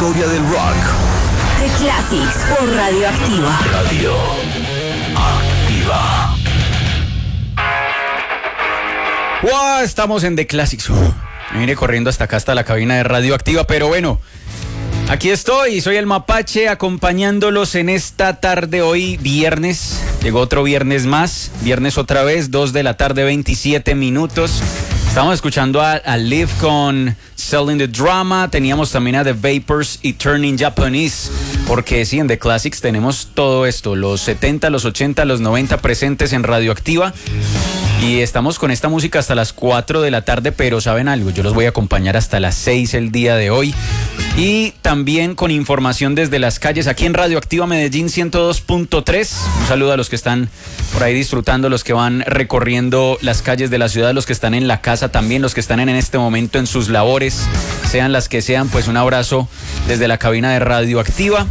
historia del rock. The Classics por Radioactiva. Radioactiva. ¡Wow! Estamos en The Classics. Me vine corriendo hasta acá, hasta la cabina de Radioactiva, pero bueno, aquí estoy, soy el Mapache acompañándolos en esta tarde hoy, viernes. Llegó otro viernes más, viernes otra vez, 2 de la tarde, 27 minutos. Estamos escuchando a Liv con Selling the Drama. Teníamos también a The Vapors y Turning Japanese. Porque sí, en The Classics tenemos todo esto. Los 70, los 80, los 90 presentes en Radioactiva. Y estamos con esta música hasta las 4 de la tarde. Pero ¿saben algo? Yo los voy a acompañar hasta las 6 el día de hoy. Y también con información desde las calles aquí en Radioactiva Medellín 102.3. Un saludo a los que están por ahí disfrutando, los que van recorriendo las calles de la ciudad, los que están en la casa también, los que están en este momento en sus labores, sean las que sean, pues un abrazo desde la cabina de Radioactiva.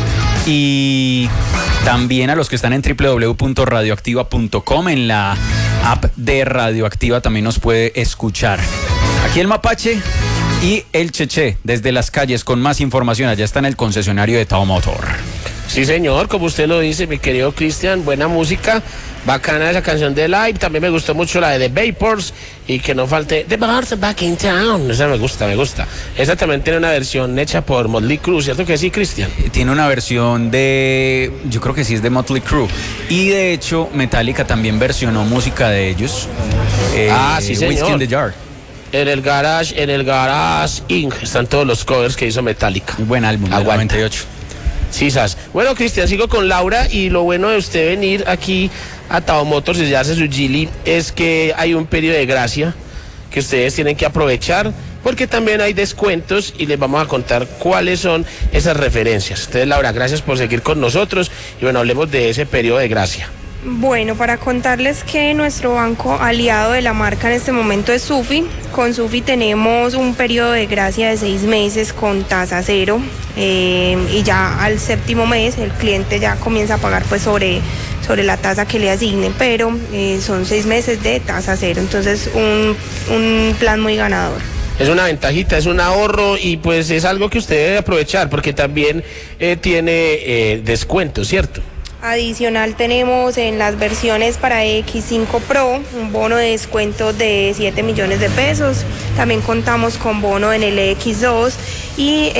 Y también a los que están en www.radioactiva.com, en la app de Radioactiva también nos puede escuchar. Aquí el Mapache y el Cheche desde las calles con más información. Allá está en el concesionario de Tao Motor. Sí, señor, como usted lo dice, mi querido Cristian, buena música, bacana esa canción de Live, también me gustó mucho la de The Vapors, y que no falte The Bars Back in Town, esa me gusta. Esa también tiene una versión hecha por Motley Crue, ¿cierto que sí, Cristian? Tiene una versión de, yo creo que sí es de Motley Crue, y de hecho Metallica también versionó música de ellos. Sí, señor. Whiskey in the Jar. En el Garage Inc. están todos los covers que hizo Metallica. Muy buen álbum, del 98. Sí, sas. Bueno, Cristian, sigo con Laura, y lo bueno de usted venir aquí a Tao Motors y llevarse su Geely es que hay un periodo de gracia que ustedes tienen que aprovechar, porque también hay descuentos y les vamos a contar cuáles son esas referencias. Entonces, Laura, gracias por seguir con nosotros y bueno, hablemos de ese periodo de gracia. Bueno, para contarles que nuestro banco aliado de la marca en este momento es Sufi. Con Sufi tenemos un periodo de gracia de 6 meses con tasa cero, y ya al 7º mes el cliente ya comienza a pagar pues sobre la tasa que le asignen, pero son 6 meses de tasa cero, entonces un plan muy ganador. Es una ventajita, es un ahorro, y pues es algo que usted debe aprovechar porque también tiene descuento, ¿cierto? Adicional tenemos en las versiones para X5 Pro un bono de descuento de 7 millones de pesos. También contamos con bono en el X2 y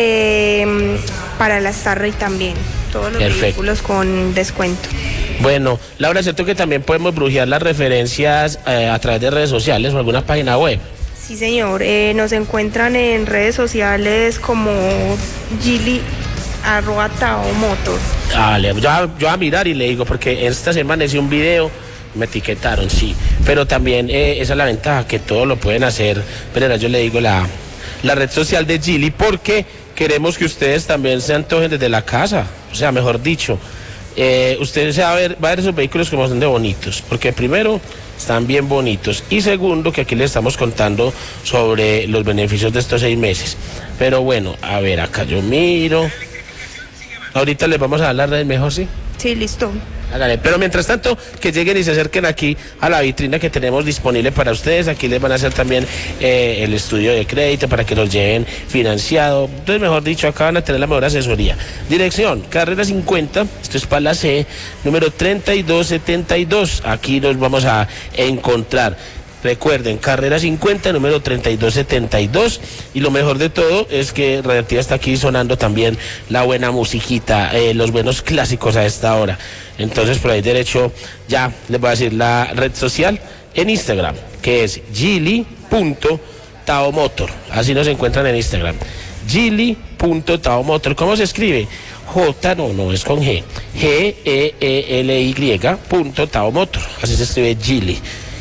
para la Starray también. Todos los vehículos con descuento. Bueno, Laura, ¿cierto que también podemos brujear las referencias a través de redes sociales o alguna página web? Sí, señor. Nos encuentran en redes sociales como Geely @Tao Motor. Dale, yo voy a mirar y le digo, porque esta semana hice un video, me etiquetaron, sí, pero también esa es la ventaja, que todo lo pueden hacer, pero yo le digo la red social de Geely, porque queremos que ustedes también se antojen desde la casa, o sea, mejor dicho, ustedes va a ver esos vehículos como son de bonitos, porque primero están bien bonitos, y segundo que aquí les estamos contando sobre los beneficios de estos 6 meses, pero bueno, a ver, acá yo miro. Ahorita les vamos a dar la red mejor, ¿sí? Sí, listo. Hágale. Pero mientras tanto, que lleguen y se acerquen aquí a la vitrina que tenemos disponible para ustedes. Aquí les van a hacer también el estudio de crédito para que los lleven financiado. Entonces, mejor dicho, acá van a tener la mejor asesoría. Dirección, carrera 50, esto es para la C, número 3272. Aquí nos vamos a encontrar. Recuerden, carrera 50, número 3272, y lo mejor de todo es que Radioactiva está aquí sonando también la buena musiquita, los buenos clásicos a esta hora. Entonces, por ahí derecho, ya les voy a decir la red social en Instagram, que es geely.taomotor, así nos encuentran en Instagram, geely.taomotor. ¿Cómo se escribe? No, es con G, GEELY.taomotor, así se escribe Geely,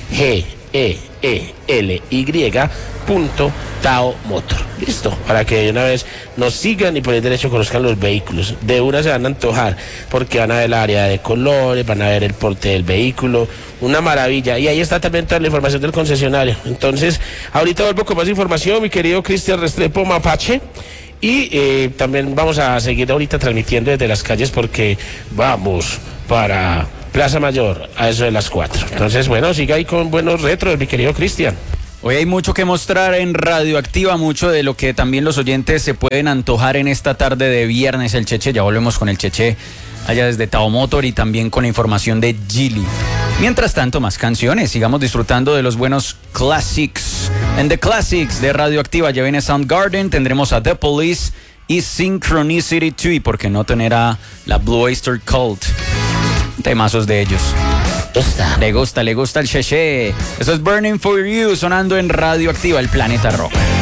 GEELY.Tao Motor. Listo, para que de una vez nos sigan y por el derecho conozcan los vehículos. De una se van a antojar, porque van a ver el área de colores, van a ver el porte del vehículo, una maravilla. Y ahí está también toda la información del concesionario. Entonces, ahorita vuelvo con más información, mi querido Cristian Restrepo Mapache. Y también vamos a seguir ahorita transmitiendo desde las calles, porque vamos para Plaza Mayor a eso de las 4. Entonces, bueno, siga ahí con buenos retros, mi querido Cristian. Hoy hay mucho que mostrar en Radioactiva, mucho de lo que también los oyentes se pueden antojar en esta tarde de viernes. El Cheche, ya volvemos con el Cheche allá desde Tao Motor y también con la información de Gili. Mientras tanto, más canciones, sigamos disfrutando de los buenos classics. En The Classics de Radioactiva ya viene Soundgarden, tendremos a The Police y Synchronicity 2, y por qué no tener a la Blue Oyster Cult. Temazos de ellos. Le gusta el Cheche. Eso es Burning for You, sonando en Radioactiva, el planeta rock.